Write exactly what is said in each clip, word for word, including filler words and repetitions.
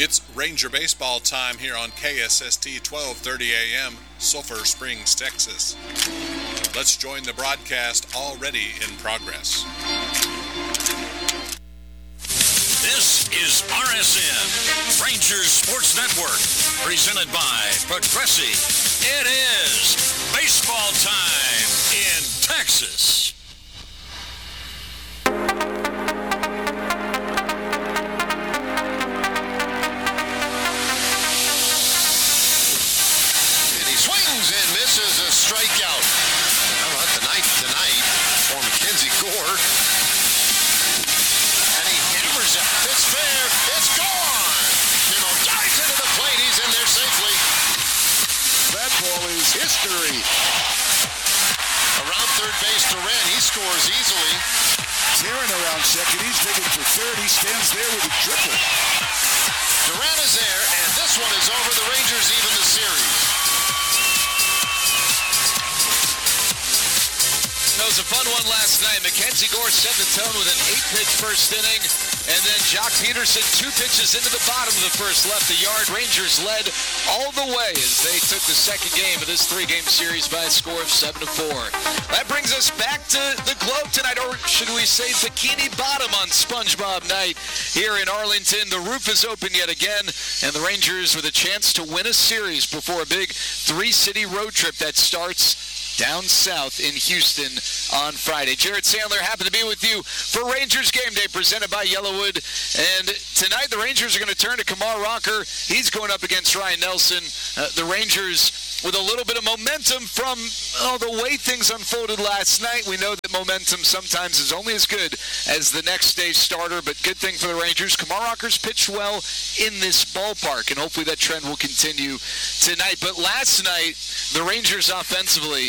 It's Ranger baseball time here on K S S T twelve thirty A M, Sulphur Springs, Texas. Let's join the broadcast already in progress. This is R S N, Rangers Sports Network, presented by Progressive. It is baseball time in Texas. Strikeout. How about the night tonight for Mackenzie Gore? And he hammers it. It's fair. It's gone. Nimmo dives into the plate. He's in there safely. That ball is history. Around third base, Duran. He scores easily. Tearing around second. He's digging for third. He stands there with a triple. Duran is there, and this one is over. The Rangers even the series. It was a fun one last night. Mackenzie Gore set the tone with an eight-pitch first inning, and then Joc Pederson, two pitches into the bottom of the first, left the yard. Rangers led all the way as they took the second game of this three-game series by a score of seven to four. That brings us back to the Globe tonight, or should we say Bikini Bottom on SpongeBob night here in Arlington. The roof is open yet again, and the Rangers with a chance to win a series before a big three-city road trip that starts down south in Houston on Friday. Jared Sandler, happy to be with you for Rangers Game Day, presented by Yellowwood. And tonight the Rangers are going to turn to Kumar Rocker. He's going up against Ryan Nelson. Uh, the Rangers with a little bit of momentum from oh, the way things unfolded last night. We know that momentum sometimes is only as good as the next day's starter, but good thing for the Rangers. Kumar Rocker's pitched well in this ballpark, and hopefully that trend will continue tonight. But last night, the Rangers offensively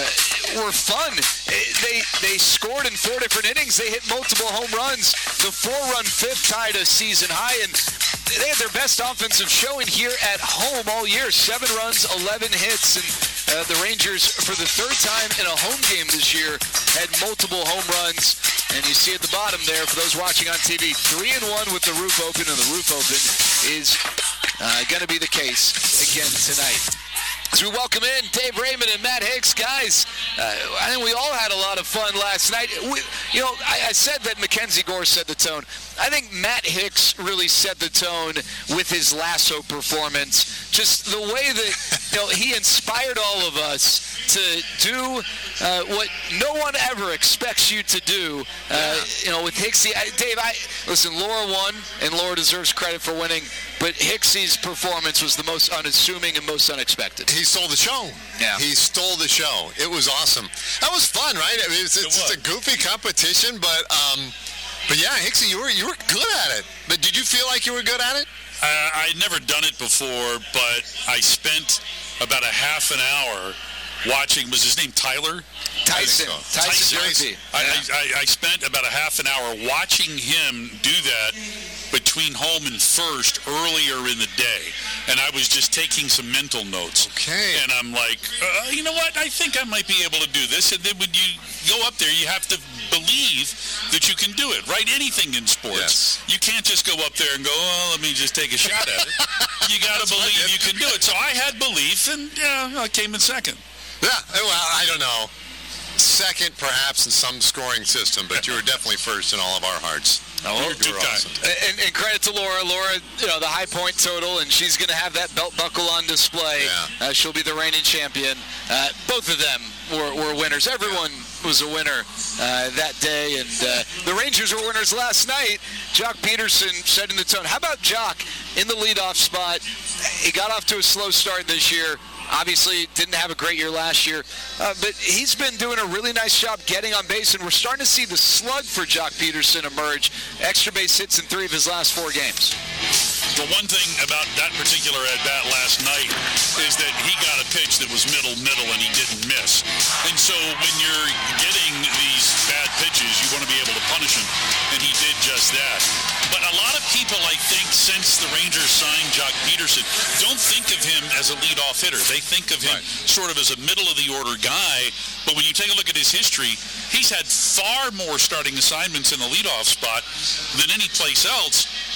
uh, were fun. They they scored in four different innings. They hit multiple home runs. The four-run fifth tied a season high, and they had their best offensive showing here at home all year. Seven runs, eleven hits, and uh, the Rangers, for the third time in a home game this year, had multiple home runs. And you see at the bottom there, for those watching on T V, three and one with the roof open, and the roof open is uh, going to be the case again tonight. As we welcome in Dave Raymond and Matt Hicks. Guys, uh, I think we all had a lot of fun last night. We, you know, I, I said that Mackenzie Gore set the tone. I think Matt Hicks really set the tone with his lasso performance. Just the way that, you know, he inspired all of us to do uh, what no one ever expects you to do. Uh, yeah. You know, with Hicksy, I, Dave, I listen. Laura won, and Laura deserves credit for winning. But Hicksy's performance was the most unassuming and most unexpected. He stole the show. Yeah. He stole the show. It was awesome. That was fun, right? I mean, it's, it's, it it's a goofy competition, but um, but yeah, Hicksy, you were you were good at it. But did you feel like you were good at it? Uh, I'd never done it before, but I spent about a half an hour watching. Was his name Tyler? Tyson. So. Tyson. Tyson. I, I, I spent about a half an hour watching him do that between home and first earlier in the day, and I was just taking some mental notes. Okay. And I'm like, uh, you know what? I think I might be able to do this. And then when you go up there, you have to believe that you can do it, right? Anything in sports. Yes. You can't just go up there and go, oh, let me just take a shot at it. You got to believe you can do it. So I had belief, and yeah, I came in second. Yeah, well, I don't know. Second, perhaps, in some scoring system, but you were definitely first in all of our hearts. Oh, you good were guy. awesome. And, and credit to Laura. Laura, you know, the high point total, and she's going to have that belt buckle on display. Yeah. Uh, she'll be the reigning champion. Uh, both of them were, were winners. Everyone was a winner uh, that day, and uh, the Rangers were winners last night. Joc Pederson setting the tone. How about Joc in the leadoff spot? He got off to a slow start this year. Obviously, didn't have a great year last year, uh, but he's been doing a really nice job getting on base, and we're starting to see the slug for Joc Pederson emerge. Extra base hits in three of his last four games. The one thing about that particular at-bat last night is that he got a pitch that was middle, middle, and he didn't miss. And so when you're getting these bad pitches, you want to be able to punish him, and he did just that. But a lot of people, I think, since the Rangers signed Joc Pederson, don't think of him as a leadoff hitter. They think of him right. sort of as a middle-of-the-order guy. But when you take a look at his history, he's had far more starting assignments in the leadoff spot than any place else.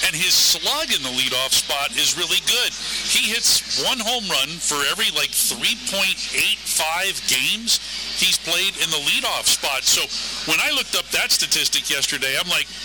And his slug in the leadoff spot is really good. He hits one home run for every, like, three point eight five games he's played in the leadoff spot. So when I looked up that statistic yesterday, I'm like,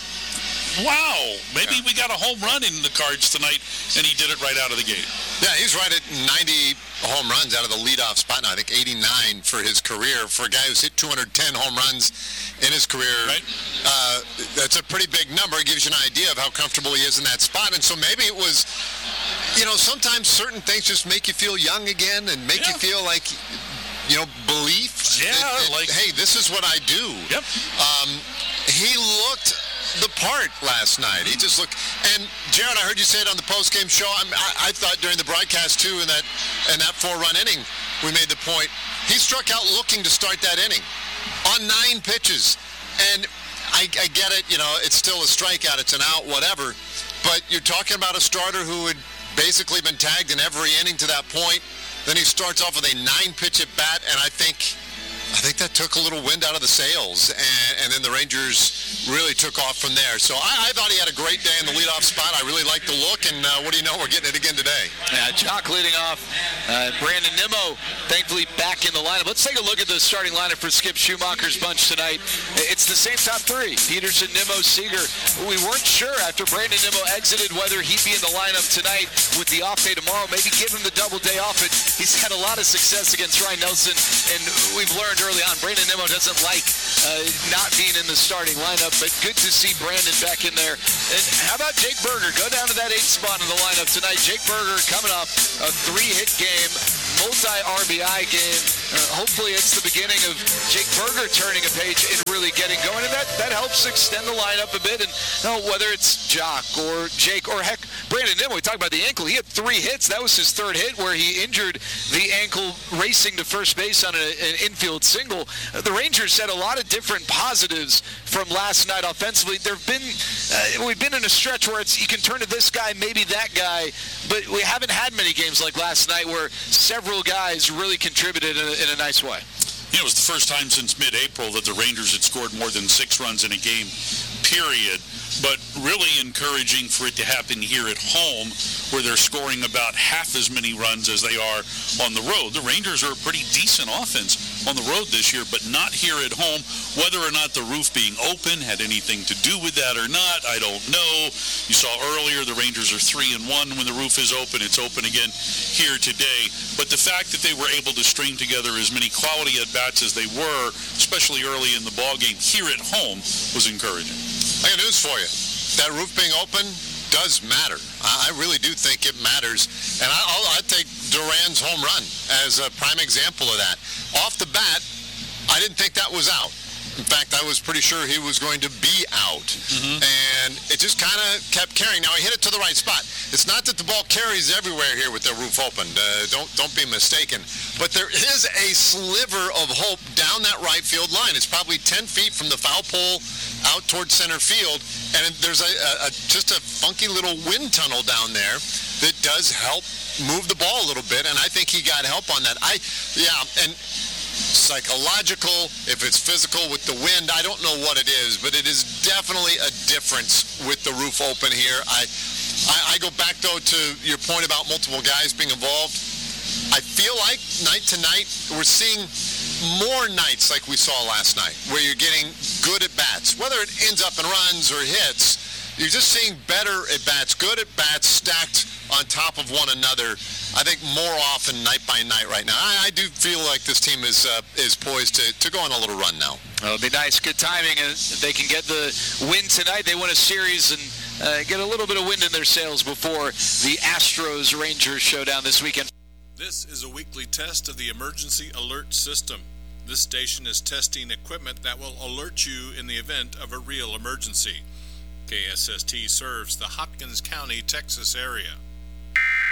wow, maybe yeah. we got a home run in the cards tonight, and he did it right out of the gate. Yeah, he's right at ninety home runs out of the leadoff spot now. I think eighty-nine for his career. For a guy who's hit two hundred ten home runs in his career, right. uh, that's a pretty big number. It gives you an idea of how comfortable he is in that spot. And so maybe it was, you know, sometimes certain things just make you feel young again and make yeah. you feel like, you know, belief. Yeah, that, that, like, hey, this is what I do. Yep. Um, he looked the part last night. He just looked, and Jared, I heard you say it on the post-game show. I'm, I, I thought during the broadcast too, in that in that four-run inning, we made the point. He struck out looking to start that inning on nine pitches, and I, I get it. You know, it's still a strikeout, it's an out, whatever. But you're talking about a starter who had basically been tagged in every inning to that point. Then he starts off with a nine-pitch at bat, and I think. I think that took a little wind out of the sails, and, and then the Rangers really took off from there. So I, I thought he had a great day in the leadoff spot. I really liked the look, and uh, what do you know, we're getting it again today. Yeah, Jock leading off. Uh, Brandon Nimmo, thankfully, back in the lineup. Let's take a look at the starting lineup for Skip Schumacher's bunch tonight. It's the same top three, Peterson, Nimmo, Seager. We weren't sure after Brandon Nimmo exited whether he'd be in the lineup tonight with the off day tomorrow. Maybe give him the double day off. But he's had a lot of success against Ryan Nelson, and we've learned early on, Brandon Nimmo doesn't like uh, not being in the starting lineup, but good to see Brandon back in there. And how about Jake Burger? Go down to that eighth spot in the lineup tonight. Jake Burger coming off a three-hit game, multi-R B I game. Uh, hopefully it's the beginning of Jake Burger turning a page and really getting going, and that, that helps extend the lineup a bit. And you know, whether it's Jock or Jake or, heck, Brandon Nimmo, we talked about the ankle. He had three hits. That was his third hit where he injured the ankle racing to first base on a, an infield single. Uh, the Rangers had a lot of different positives from last night offensively. There've been uh, we've been in a stretch where it's you can turn to this guy, maybe that guy, but we haven't had many games like last night where several guys really contributed in a, in a nice way. You know, it was the first time since mid-April that the Rangers had scored more than six runs in a game, period. But really encouraging for it to happen here at home, where they're scoring about half as many runs as they are on the road. The Rangers are a pretty decent offense on the road this year, but not here at home. Whether or not the roof being open had anything to do with that or not, I don't know. You saw earlier the Rangers are three and one when the roof is open. It's open again here today. But the fact that they were able to string together as many quality at-bats as they were, especially early in the ballgame here at home, was encouraging. I got news for you. That roof being open does matter. I really do think it matters. And I'll, I'll take Duran's home run as a prime example of that. Off the bat, I didn't think that was out. In fact, I was pretty sure he was going to be out. Mm-hmm. And it just kind of kept carrying. Now, he hit it to the right spot. It's not that the ball carries everywhere here with the roof open. Uh, don't, don't be mistaken. But there is a sliver of hope down that right field line. It's probably ten feet from the foul pole out towards center field. And there's a, a, a just a funky little wind tunnel down there that does help move the ball a little bit. And I think he got help on that. I, yeah, and... psychological, if it's physical with the wind, I don't know what it is, but it is definitely a difference with the roof open here. I, I, I go back, though, to your point about multiple guys being involved. I feel like night to night, we're seeing more nights like we saw last night, where you're getting good at-bats. Whether it ends up in runs or hits, you're just seeing better at-bats, good at-bats stacked on top of one another, I think more often night by night right now. I, I do feel like this team is uh, is poised to, to go on a little run now. Well, it'll be nice, good timing, and if they can get the win tonight, they win a series and uh, get a little bit of wind in their sails before the Astros-Rangers showdown this weekend. This is a weekly test of the Emergency Alert System. This station is testing equipment that will alert you in the event of a real emergency. K S S T serves the Hopkins County, Texas area.